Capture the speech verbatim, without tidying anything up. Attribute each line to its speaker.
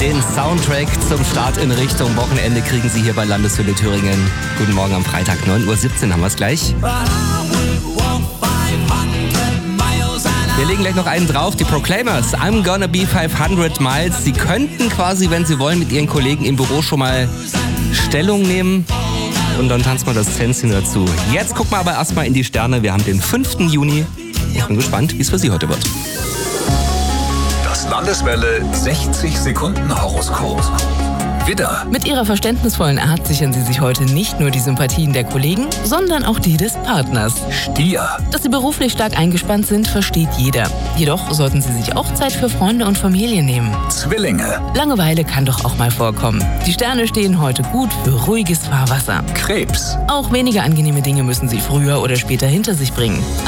Speaker 1: Den Soundtrack zum Start in Richtung Wochenende kriegen Sie hier bei Landeswelle Thüringen. Guten Morgen am Freitag, neun Uhr siebzehn haben wir es gleich. Wir legen gleich noch einen drauf, die Proclaimers. I'm gonna be fünfhundert Miles. Sie könnten quasi, wenn Sie wollen, mit Ihren Kollegen im Büro schon mal Stellung nehmen. Und dann tanzt man das Tänzchen dazu. Jetzt gucken wir aber erstmal in die Sterne. Wir haben den fünften Juni. Ich bin gespannt, wie es für Sie heute wird.
Speaker 2: Das Landeswelle sechzig Sekunden Horoskop. Widder.
Speaker 3: Mit ihrer verständnisvollen Art sichern Sie sich heute nicht nur die Sympathien der Kollegen, sondern auch die des Partners.
Speaker 2: Stier.
Speaker 3: Dass Sie beruflich stark eingespannt sind, versteht jeder. Jedoch sollten Sie sich auch Zeit für Freunde und Familie nehmen.
Speaker 2: Zwillinge.
Speaker 3: Langeweile kann doch auch mal vorkommen. Die Sterne stehen heute gut für ruhiges Fahrwasser.
Speaker 2: Krebs.
Speaker 3: Auch weniger angenehme Dinge müssen Sie früher oder später hinter sich bringen.